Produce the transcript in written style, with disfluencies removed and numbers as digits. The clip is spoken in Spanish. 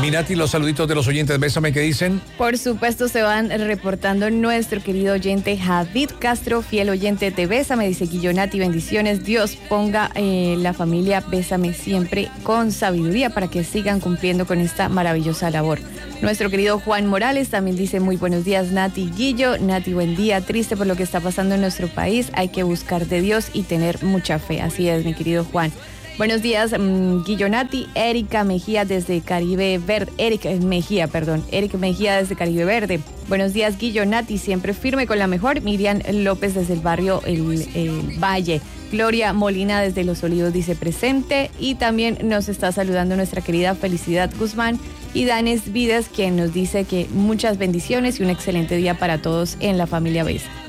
Minati, los saluditos de los oyentes, bésame, ¿qué dicen? Por supuesto, se van reportando nuestro querido oyente Javid Castro, fiel oyente de Bésame, dice Guillonati, bendiciones, Dios ponga la familia Bésame siempre con sabiduría para que sigan cumpliendo con esta maravillosa labor. Nuestro querido Juan Morales también dice muy buenos días, Nati Guillo. Nati, buen día, triste por lo que está pasando en nuestro país, hay que buscar de Dios y tener mucha fe, así es, mi querido Juan. Buenos días, Guillonati, Erika Mejía desde Caribe Verde, Erika Mejía desde Caribe Verde. Buenos días, Guillonati, siempre firme con la mejor. Miriam López desde el barrio el Valle. Gloria Molina desde Los Olivos dice presente. Y también nos está saludando nuestra querida Felicidad Guzmán y Danes Vidas, quien nos dice que muchas bendiciones y un excelente día para todos en la familia Besa.